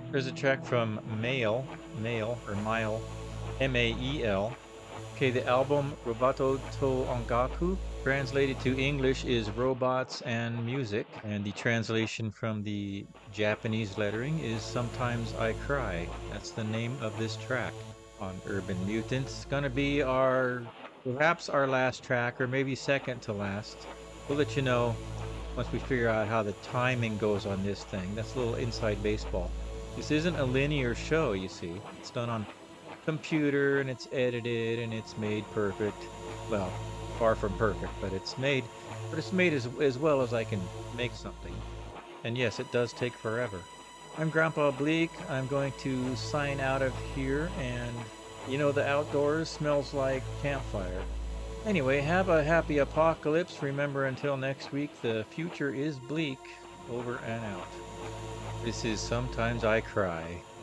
There's a track from Mael or Mile, Mael. Okay, the album Roboto to Ongaku, translated to English, is Robots and Music, and the translation from the Japanese lettering is Sometimes I Cry. That's the name of this track on Urban Mutants. It's gonna be perhaps our last track, or maybe second to last. We'll let you know once we figure out how the timing goes on this thing. That's a little inside baseball. This isn't a linear show, you see. It's done on computer and it's edited and it's made perfect. Well, far from perfect, but it's made as well as I can make something. And yes, it does take forever. I'm Grandpa Bleak. I'm going to sign out of here, and the outdoors smells like campfire. Anyway, have a happy apocalypse. Remember, until next week, the future is bleak. Over and out. This is Sometimes I Cry.